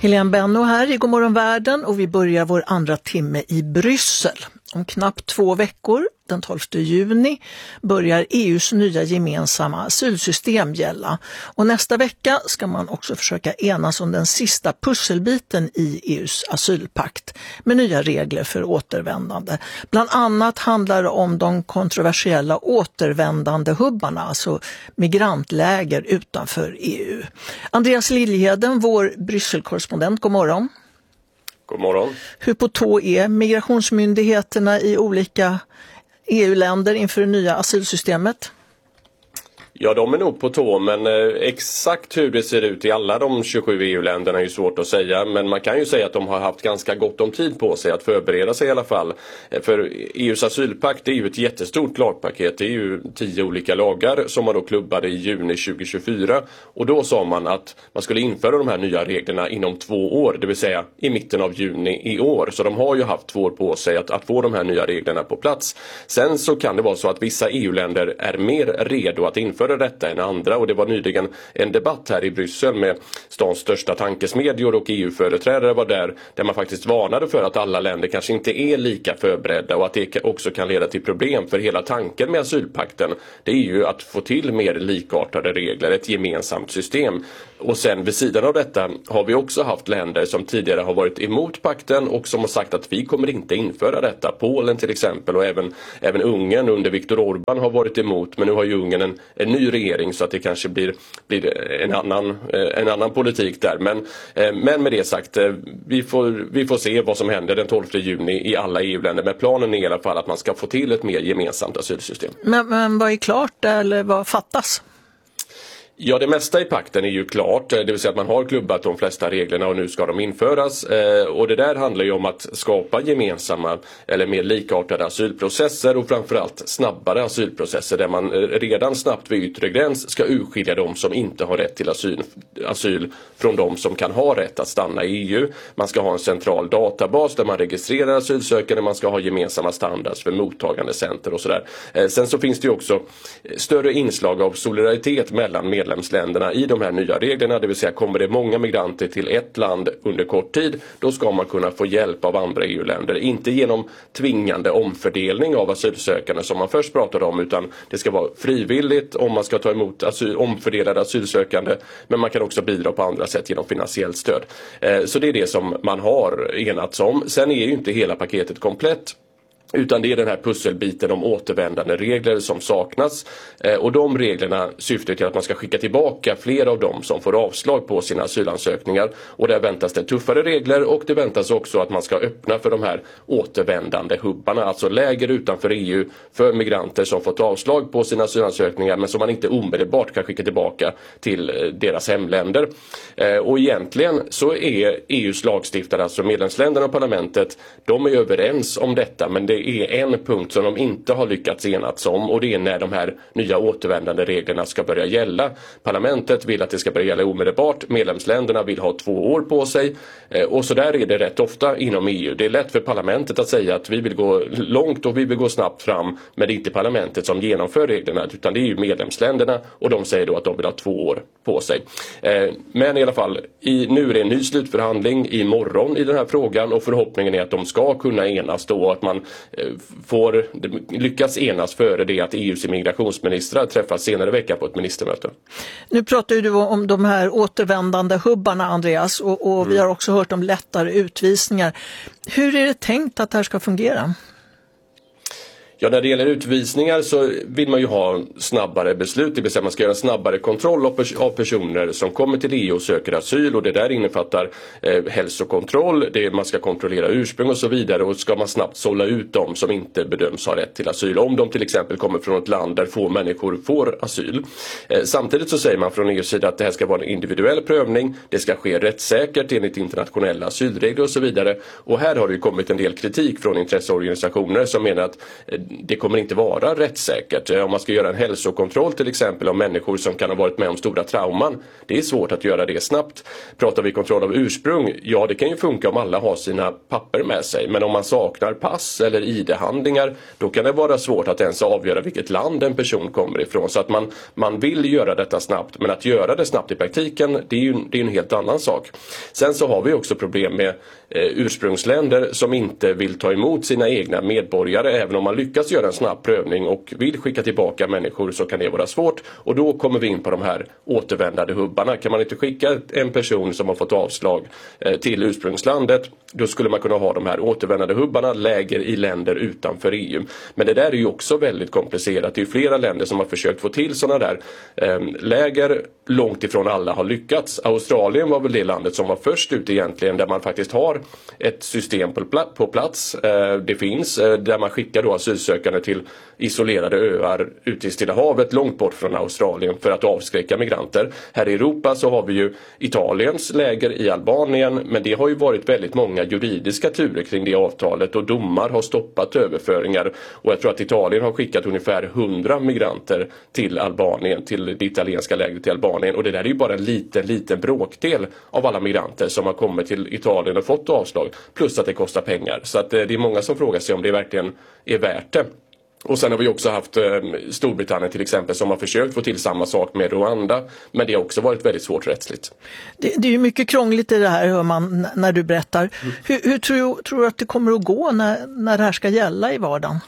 Helene Benno här i Godmorgon Världen och vi börjar vår andra timme i Bryssel. Om knappt 2 veckor, den 12 juni, börjar EUs nya gemensamma asylsystem gälla. Och nästa vecka ska man också försöka enas om den sista pusselbiten i EUs asylpakt med nya regler för återvändande. Bland annat handlar det om de kontroversiella återvändandehubbarna, alltså migrantläger utanför EU. Andreas Liljeheden, vår Brysselkorrespondent, god morgon. God morgon. Hur på tå är migrationsmyndigheterna i olika EU-länder inför det nya asylsystemet? Ja, de är nog på tå, men exakt hur det ser ut i alla de 27 EU-länderna är ju svårt att säga. Men man kan ju säga att de har haft ganska gott om tid på sig att förbereda sig i alla fall. För EUs asylpakt är ju ett jättestort lagpaket. Det är ju 10 olika lagar som man då klubbade i juni 2024. Och då sa man att man skulle införa de här nya reglerna inom 2 år, det vill säga i mitten av juni i år. Så de har ju haft 2 år på sig att få de här nya reglerna på plats. Sen så kan det vara så att vissa EU-länder är mer redo att införa detta än andra, och det var nyligen en debatt här i Bryssel med stans största tankesmedjor och EU-företrädare var där man faktiskt varnade för att alla länder kanske inte är lika förberedda och att det också kan leda till problem. För hela tanken med asylpakten, det är ju att få till mer likartade regler, ett gemensamt system. Och sen vid sidan av detta har vi också haft länder som tidigare har varit emot pakten och som har sagt att vi kommer inte införa detta. Polen till exempel, och även Ungern under Viktor Orbán har varit emot, men nu har ju Ungern en ny regering så att det kanske blir en annan politik där. Men med det sagt, vi får se vad som händer den 12 juni i alla EU-länder. Men planen är i alla fall att man ska få till ett mer gemensamt asylsystem. Men vad är klart eller vad fattas? Ja, det mesta i pakten är ju klart, det vill säga att man har klubbat de flesta reglerna och nu ska de införas. Och det där handlar ju om att skapa gemensamma eller mer likartade asylprocesser och framförallt snabbare asylprocesser där man redan snabbt vid yttre gräns ska urskilja de som inte har rätt till asyl från de som kan ha rätt att stanna i EU. Man ska ha en central databas där man registrerar asylsökande, man ska ha gemensamma standards för mottagande center och sådär. Sen så finns det ju också större inslag av solidaritet mellan medlemsländerna i de här nya reglerna, det vill säga kommer det många migranter till ett land under kort tid, då ska man kunna få hjälp av andra EU-länder. Inte genom tvingande omfördelning av asylsökande som man först pratade om, utan det ska vara frivilligt om man ska ta emot omfördelade asylsökande, men man kan också bidra på andra sätt genom finansiellt stöd. Så det är det som man har enats om. Sen är ju inte hela paketet komplett, utan det är den här pusselbiten om återvändande regler som saknas. Och de reglerna syftar till att man ska skicka tillbaka fler av dem som får avslag på sina asylansökningar. Och där väntas det tuffare regler, och det väntas också att man ska öppna för de här återvändande hubbarna. Alltså läger utanför EU för migranter som fått avslag på sina asylansökningar men som man inte omedelbart kan skicka tillbaka till deras hemländer. Och egentligen så är EUs lagstiftare, alltså medlemsländerna och parlamentet, de är överens om detta, men det är en punkt som de inte har lyckats enats om, och det är när de här nya återvändande reglerna ska börja gälla. Parlamentet vill att det ska börja gälla omedelbart, medlemsländerna vill ha 2 år på sig, och så där är det rätt ofta inom EU. Det är lätt för parlamentet att säga att vi vill gå långt och vi vill gå snabbt fram, men det är inte parlamentet som genomför reglerna, utan det är ju medlemsländerna, och de säger då att de vill ha 2 år på sig. Men i alla fall, nu är det en ny slutförhandling imorgon i den här frågan, och förhoppningen är att de ska kunna enas då, att man lyckas enas före det att EUs immigrationsministrar träffas senare i veckan på ett ministermöte. Nu pratar ju du om de här återvändande hubbarna, Andreas, och vi har också hört om lättare utvisningar. Hur är det tänkt att det här ska fungera? Ja, när det gäller utvisningar så vill man ju ha snabbare beslut, det vill säga man ska göra snabbare kontroll av personer som kommer till EU och söker asyl, och det där innefattar hälsokontroll, man ska kontrollera ursprung och så vidare, och ska man snabbt sålla ut dem som inte bedöms ha rätt till asyl, om de till exempel kommer från ett land där få människor får asyl. Samtidigt så säger man från EUs sida att det här ska vara en individuell prövning, det ska ske rättssäkert enligt internationella asylregler och så vidare, och här har det ju kommit en del kritik från intresseorganisationer som menar att det kommer inte vara rättssäkert. Om man ska göra en hälsokontroll till exempel om människor som kan ha varit med om stora trauman, det är svårt att göra det snabbt. Pratar vi kontroll av ursprung, ja det kan ju funka om alla har sina papper med sig, men om man saknar pass eller ID-handlingar, då kan det vara svårt att ens avgöra vilket land en person kommer ifrån. Så att man vill göra detta snabbt, men att göra det snabbt i praktiken, det är en helt annan sak. Sen så har vi också problem med ursprungsländer som inte vill ta emot sina egna medborgare. Även om man lyckas göra en snabb prövning och vill skicka tillbaka människor, så kan det vara svårt. Och då kommer vi in på de här återvändande hubbarna. Kan man inte skicka en person som har fått avslag till ursprungslandet, då skulle man kunna ha de här återvändande hubbarna, läger i länder utanför EU. Men det där är ju också väldigt komplicerat. Det är ju flera länder som har försökt få till sådana där läger. Långt ifrån alla har lyckats. Australien var väl det landet som var först ut egentligen, där man faktiskt har ett system på plats. Det finns där man skickar då asylsökande till isolerade öar ute i Stilla havet, långt bort från Australien, för att avskräcka migranter. Här i Europa så har vi ju Italiens läger i Albanien, men det har ju varit väldigt många juridiska turer kring det avtalet och domar har stoppat överföringar. Och jag tror att Italien har skickat ungefär 100 migranter till Albanien, till det italienska lägret i Albanien. Och det där är ju bara en liten bråkdel av alla migranter som har kommit till Italien och fått avslag. Plus att det kostar pengar. Så att det är många som frågar sig om det verkligen är värt det. Och sen har vi också haft Storbritannien till exempel som har försökt få till samma sak med Rwanda. Men det har också varit väldigt svårt rättsligt. Det är ju mycket krångligt i det här, hör man när du berättar. Hur tror du att det kommer att gå när det här ska gälla i vardagen?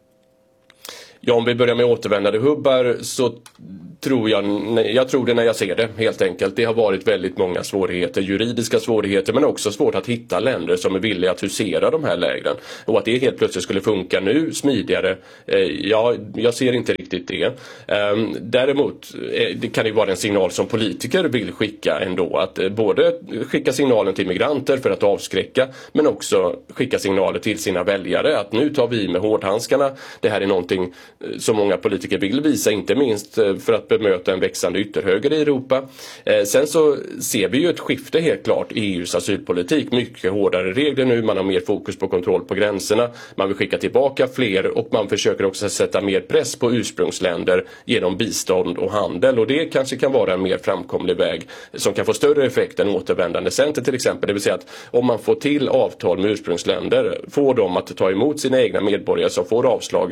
Ja, om vi börjar med återvändande hubbar så tror jag tror det när jag ser det helt enkelt. Det har varit väldigt många svårigheter, juridiska svårigheter, men också svårt att hitta länder som är villiga att husera de här lägren. Och att det helt plötsligt skulle funka nu smidigare, ja, jag ser inte riktigt det. Däremot det kan ju vara en signal som politiker vill skicka ändå, att både skicka signalen till migranter för att avskräcka, men också skicka signaler till sina väljare att nu tar vi med hårdhandskarna. Det här är någonting som många politiker vill visa, inte minst för att bemöta en växande ytterhöger i Europa. Sen så ser vi ju ett skifte helt klart i EUs asylpolitik. Mycket hårdare regler nu, man har mer fokus på kontroll på gränserna, man vill skicka tillbaka fler och man försöker också sätta mer press på ursprungsländer genom bistånd och handel. Och det kanske kan vara en mer framkomlig väg som kan få större effekt än återvändande center till exempel. Det vill säga att om man får till avtal med ursprungsländer, får dem att ta emot sina egna medborgare som får avslag,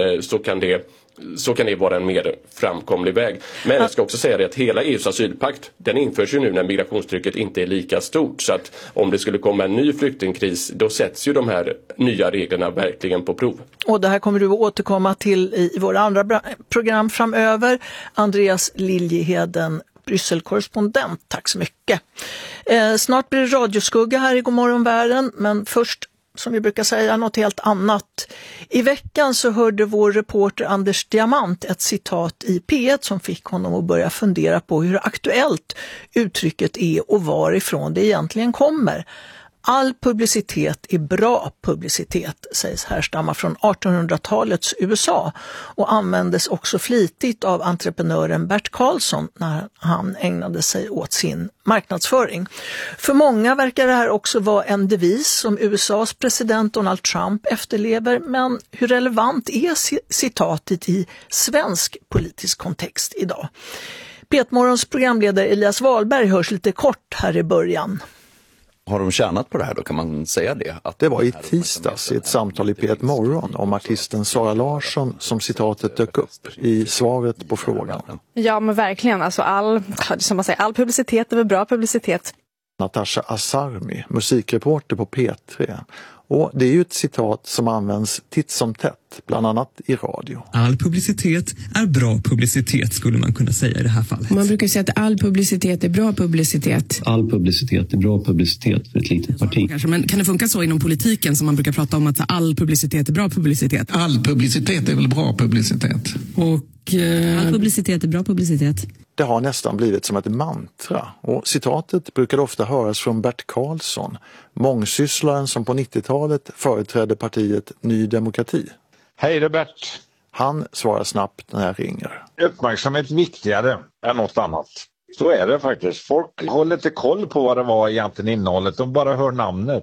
så kan det vara en mer framkomlig väg. Men jag ska också säga det att hela EUs asylpakt, den införs ju nu när migrationstrycket inte är lika stort. Så att om det skulle komma en ny flyktingkris, då sätts ju de här nya reglerna verkligen på prov. Och det här kommer du att återkomma till i våra andra program framöver. Andreas Liljeheden, Brysselkorrespondent, tack så mycket. Snart blir det radioskugga här i Godmorgon Världen, men först, som vi brukar säga, något helt annat. I veckan så hörde vår reporter Anders Diamant ett citat i P1 som fick honom att börja fundera på hur aktuellt uttrycket är och varifrån det egentligen kommer. All publicitet är bra publicitet, sägs härstamma från 1800-talets USA och användes också flitigt av entreprenören Bert Karlsson när han ägnade sig åt sin marknadsföring. För många verkar det här också vara en devis som USAs president Donald Trump efterlever, men hur relevant är citatet i svensk politisk kontext idag? P1-morgons programledare Elias Wahlberg hörs lite kort här i början. Har de tjänat på det här då, kan man säga det? Att det var i tisdags i ett samtal i P1 Morgon om artisten Sara Larsson som citatet dök upp i svaret på frågan. Ja, men verkligen. Alltså all publicitet är väl bra publicitet. Natasha Asarmi, musikreporter på P3. Och det är ju ett citat som används titt som tätt, bland annat i radio. All publicitet är bra publicitet, skulle man kunna säga i det här fallet. Man brukar säga att all publicitet är bra publicitet. All publicitet är bra publicitet för ett litet parti. Men kan det funka så inom politiken som man brukar prata om att all publicitet är bra publicitet? All publicitet är väl bra publicitet. Och all publicitet är bra publicitet. Det har nästan blivit som ett mantra och citatet brukar ofta höras från Bert Karlsson, mångsysslaren som på 90-talet företrädde partiet Ny Demokrati. Hej, det är Bert. Han svarar snabbt när jag ringer. Uppmärksamhet viktigare än något annat. Så är det faktiskt. Folk håller inte koll på vad det var egentligen innehållet, de bara hör namnet.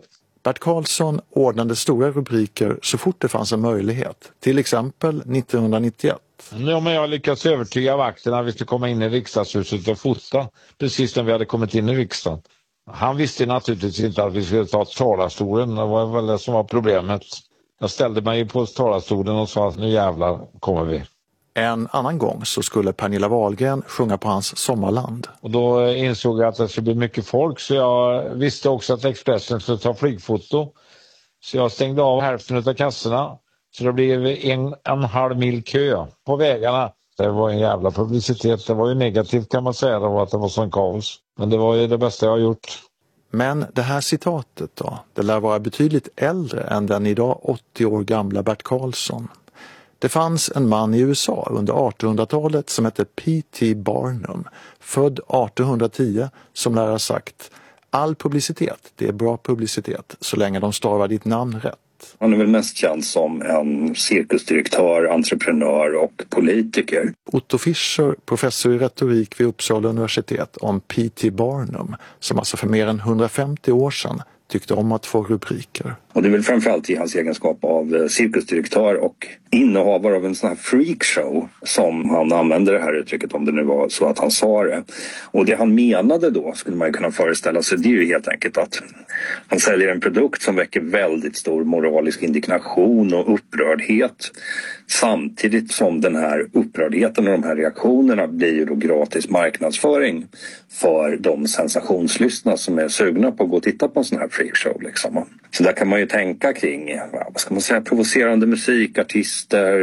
Bert Karlsson ordnade stora rubriker så fort det fanns en möjlighet. Till exempel 1991. Ja, men jag lyckats övertyga vakterna att vi skulle komma in i riksdagshuset och fota. Precis när vi hade kommit in i riksdagen. Han visste naturligtvis inte att vi skulle ta talarstolen. Det var väl det som var problemet. Jag ställde mig på talarstolen och sa att nu jävlar kommer vi. En annan gång så skulle Pernilla Wahlgren sjunga på hans sommarland. Och då insåg jag att det skulle bli mycket folk, så jag visste också att Expressen skulle ta flygfoto. Så jag stängde av hälften av kassorna. Så det blev 1,5 mil kö på vägarna. Det var en jävla publicitet. Det var ju negativt kan man säga då, att det var sån kaos. Men det var ju det bästa jag har gjort. Men det här citatet då, det lär vara betydligt äldre än den idag 80 år gamla Bert Karlsson. Det fanns en man i USA under 1800-talet som hette P.T. Barnum, född 1810, som lär ha sagt: all publicitet, det är bra publicitet så länge de stavar ditt namn rätt. Han är väl mest känd som en cirkusdirektör, entreprenör och politiker. Otto Fischer, professor i retorik vid Uppsala universitet, om P.T. Barnum, som alltså för mer än 150 år sedan tyckte om att få rubriker. Och det är väl framförallt i hans egenskap av cirkusdirektör och innehavare av en sån här freakshow som han använde det här uttrycket, om det nu var så att han sa det. Och det han menade då, skulle man ju kunna föreställa sig, det är ju helt enkelt att han säljer en produkt som väcker väldigt stor moralisk indignation och upprördhet. Samtidigt som den här upprördheten och de här reaktionerna blir ju då gratis marknadsföring för de sensationslystna som är sugna på att gå och titta på en sån här freakshow liksom. Så där kan man ju tänka kring, vad ska man säga, provocerande musikartister,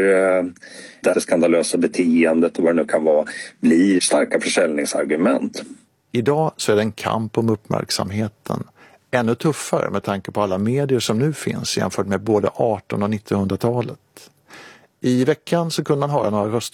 det skandalösa beteendet och vad det nu kan vara, blir starka försäljningsargument. Idag så är det en kamp om uppmärksamheten. Ännu tuffare med tanke på alla medier som nu finns jämfört med både 1800- och 1900-talet. I veckan så kunde man höra några röster